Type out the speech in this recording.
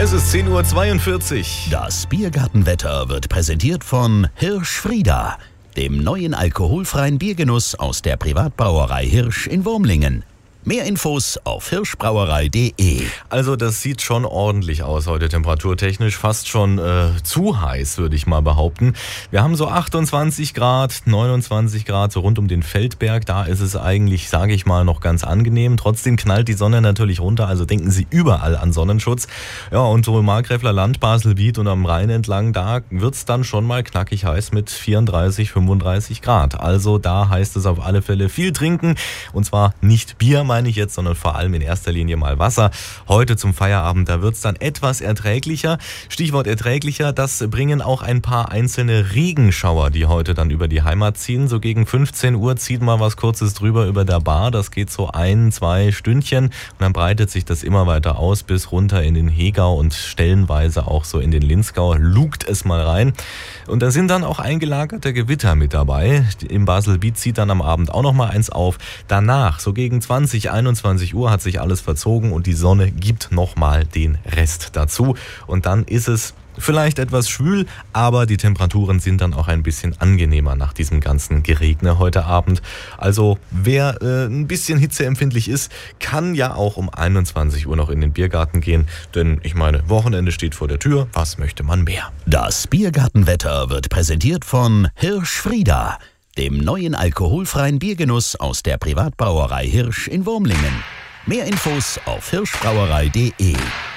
Es ist 10:42 Uhr. Das Biergartenwetter wird präsentiert von Hirsch-Frieda, dem neuen alkoholfreien Biergenuss aus der Privatbrauerei Hirsch in Wurmlingen. Mehr Infos auf hirschbrauerei.de. Also das sieht schon ordentlich aus heute temperaturtechnisch, fast schon zu heiß, würde ich mal behaupten. Wir haben so 28 Grad, 29 Grad, so rund um den Feldberg. Da ist es eigentlich, sage ich mal, noch ganz angenehm. Trotzdem knallt die Sonne natürlich runter, also denken Sie überall an Sonnenschutz. Ja, und so im Markgräfler Land, Baselbiet und am Rhein entlang, da wird es dann schon mal knackig heiß mit 34, 35 Grad. Also da heißt es auf alle Fälle viel trinken, und zwar nicht Bier, meine ich jetzt, sondern vor allem in erster Linie mal Wasser. Heute zum Feierabend, da wird es dann etwas erträglicher. Stichwort erträglicher, das bringen auch ein paar einzelne Regenschauer, die heute dann über die Heimat ziehen. So gegen 15 Uhr zieht mal was Kurzes drüber über der Bar. Das geht so 1-2 Stündchen und dann breitet sich das immer weiter aus bis runter in den Hegau und stellenweise auch so in den Linzgau. Lugt es mal rein. Und da sind dann auch eingelagerte Gewitter mit dabei. Im Baselbiet zieht dann am Abend auch noch mal eins auf. Danach, so gegen 21 Uhr hat sich alles verzogen und die Sonne gibt nochmal den Rest dazu. Und dann ist es vielleicht etwas schwül, aber die Temperaturen sind dann auch ein bisschen angenehmer nach diesem ganzen Geregne heute Abend. Also wer ein bisschen hitzeempfindlich ist, kann ja auch um 21 Uhr noch in den Biergarten gehen. Denn ich meine, Wochenende steht vor der Tür. Was möchte man mehr? Das Biergartenwetter wird präsentiert von Hirsch-Frieda, dem neuen alkoholfreien Biergenuss aus der Privatbrauerei Hirsch in Wurmlingen. Mehr Infos auf hirschbrauerei.de.